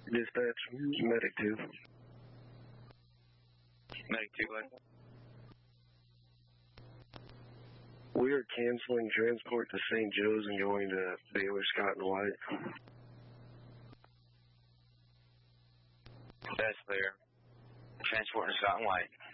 Dispatch, Medic 2. Medic 2, what? We are canceling transport to St. Joe's and going to Baylor, Scott, and White. That's clear. Transport to Scott and White.